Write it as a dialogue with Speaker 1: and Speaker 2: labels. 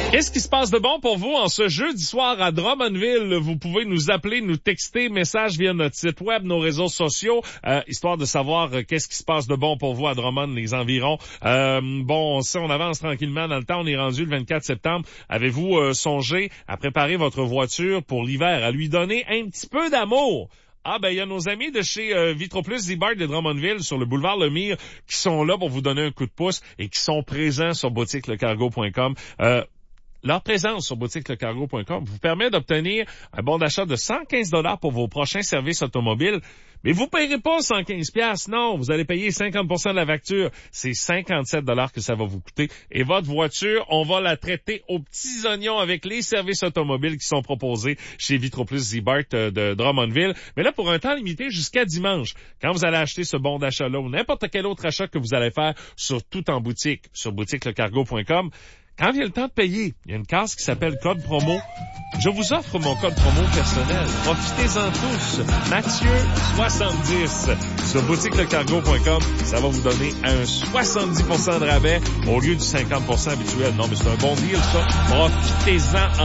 Speaker 1: Qu'est-ce qui se passe de bon pour vous en ce jeudi soir à Drummondville? Vous pouvez nous appeler, nous texter, message via notre site web, nos réseaux sociaux, histoire de savoir qu'est-ce qui se passe de bon pour vous à Drummond, les environs. Bon, ça, on avance tranquillement dans le temps. On est rendu le 24 septembre. Avez-vous songé à préparer votre voiture pour l'hiver, à lui donner un petit peu d'amour? Ah, ben, il y a nos amis de chez Vitroplus Z-Bart de Drummondville sur le boulevard Lemire qui sont là pour vous donner un coup de pouce et qui sont présents sur boutiquelecargo.com. Leur présence sur boutiquelecargo.com vous permet d'obtenir un bon d'achat de 115 $ pour vos prochains services automobiles. Mais vous ne payerez pas 115 $, non, vous allez payer 50% de la facture. C'est 57 $ que ça va vous coûter. Et votre voiture, on va la traiter aux petits oignons avec les services automobiles qui sont proposés chez Vitroplus Z-Bart de Drummondville. Mais là, pour un temps limité jusqu'à dimanche, quand vous allez acheter ce bon d'achat-là ou n'importe quel autre achat que vous allez faire sur tout en boutique, sur boutiquelecargo.com, quand vient le temps de payer, il y a une case qui s'appelle code promo. Je vous offre mon code promo personnel. Profitez-en tous. Mathieu 70 sur boutiquelecargo.com. Ça va vous donner un 70% de rabais au lieu du 50% habituel. Non, mais c'est un bon deal, ça. Profitez-en